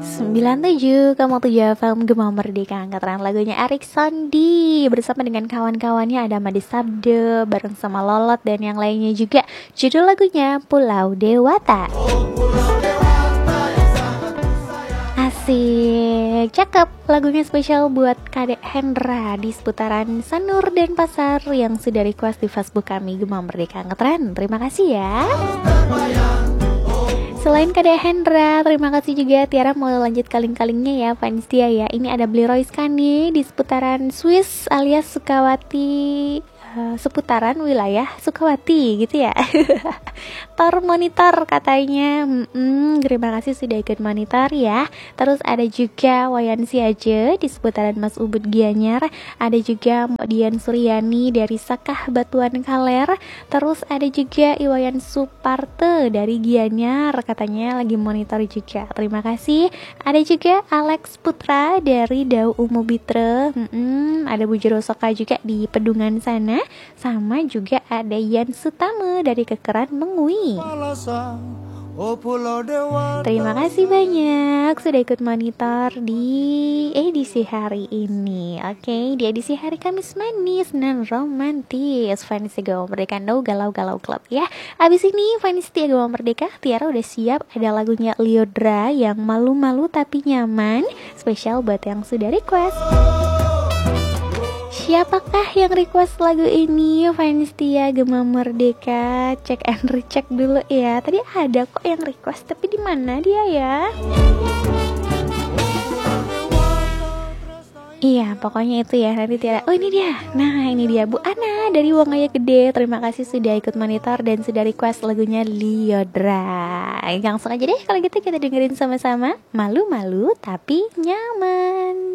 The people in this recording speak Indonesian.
97,7 FM Gema Merdeka, angkatan lagunya Arik Sandi bersama dengan kawan-kawannya ada Madi Sabdo bareng sama Lolot dan yang lainnya juga. Judul lagunya Pulau Dewata. Asik, cakep. Lagunya spesial buat Kadek Hendra di seputaran Sanur dan Pasar yang sudah request di Facebook kami Gema Merdeka Ngetren. Terima kasih ya. Selain Kadek Hendra, terima kasih juga Tiara mau lanjut kaling-kalingnya ya Vanistia ya. Ini ada Beli Royce Kani di seputaran Swiss alias Sukawati, seputaran wilayah Sukawati gitu ya. Tor monitor katanya. Terima kasih sudah ikut monitor ya. Terus ada juga Wayan Siaje di seputaran Mas Ubud Gianyar. Ada juga Dian Suryani dari Sakah Batuan Kaler. Terus ada juga Iwayan Suparte dari Gianyar, katanya lagi monitor juga. Terima kasih. Ada juga Alex Putra dari Dau Umu Bitre. Ada Bujuro Soka juga di Pedungan sana. Sama juga ada Yan Sutama dari Kekeran Mengui. Terima kasih banyak sudah ikut monitor di edisi hari ini. Oke, di edisi hari Kamis manis dan romantis Vanistia Gema Merdeka No Galau-Galau Club ya. Abis ini Vanistia Gema Merdeka, Tiara udah siap. Ada lagunya Lyodra yang malu-malu tapi nyaman, spesial buat yang sudah request. Siapakah yang request lagu ini? Vanistia Gema Merdeka, cek and recheck dulu ya. Tadi ada kok yang request, tapi di mana dia ya? Iya, pokoknya itu ya. Nanti Tiara. Oh, ini dia. Nah, ini dia Bu Ana dari Wongaya Gede. Terima kasih sudah ikut monitor dan sudah request lagunya Lyodra. Langsung aja deh kalau gitu kita dengerin sama-sama. Malu-malu tapi nyaman.